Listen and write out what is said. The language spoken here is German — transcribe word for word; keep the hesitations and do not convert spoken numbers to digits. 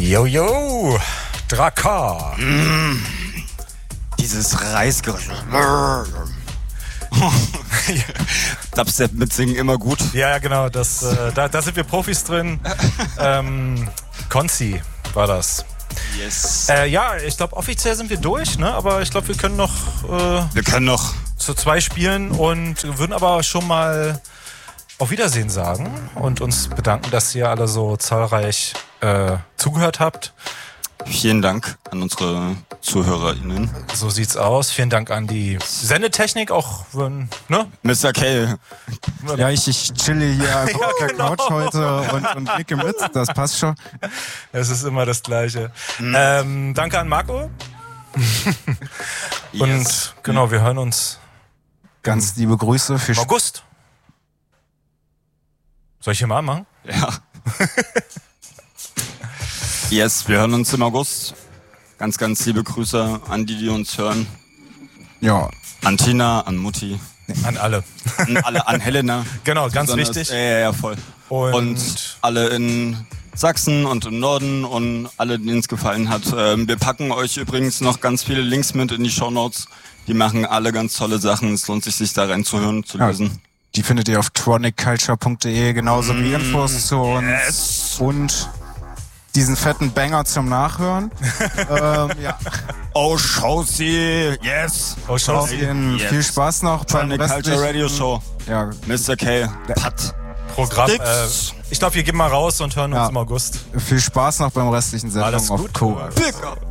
Jojo, Drakar. Mm, dieses Reisgeräusch. Dubstep mitsingen immer gut. Ja, genau, das, äh, da, da sind wir Profis drin. ähm, Konzi war das. Yes. Äh, ja, ich glaube, offiziell sind wir durch, ne? Aber ich glaube, wir können noch äh, wir können noch zu zwei spielen und würden aber schon mal auf Wiedersehen sagen und uns bedanken, dass ihr alle so zahlreich äh, zugehört habt. Vielen Dank an unsere ZuhörerInnen. So sieht's aus. Vielen Dank an die Sendetechnik, auch wenn, ne? Mister K. Ja, ich, ich chille hier einfach Ja, auf der genau. Couch heute und, und nicke mit, das passt schon. Es ist immer das Gleiche. Mhm. Ähm, danke an Marco. Yes. Und genau, wir hören uns Ganz liebe Grüße. Viel im August. Soll ich hier mal anmachen? Ja. Yes, wir hören uns im August. Ganz, ganz liebe Grüße an die, die uns hören. Ja. An Tina, an Mutti, An alle. an alle, an Helena. Genau, ganz Besonders- wichtig. Ja, ja, ja, voll. Und, Und alle in Sachsen und im Norden und alle, denen es gefallen hat. Ähm, wir packen euch übrigens noch ganz viele Links mit in die Shownotes. Die machen alle ganz tolle Sachen. Es lohnt sich, sich da reinzuhören, zu Ja. lesen. Die findet ihr auf tronic culture punkt de, genauso wie Infos zu uns Yes. und diesen fetten Banger zum Nachhören. ähm, ja. Oh, Showsy, yes. oh, schau. Auf jeden Yes. Viel Spaß noch beim Tronic Culture restlichen Radio Show. Ja, Mister K. Pat. Programm. Äh, Sticks. ich glaube, wir gehen mal raus und hören uns Ja. im August. viel Spaß noch beim restlichen Sendung Alles auf gut. Co. Pick up.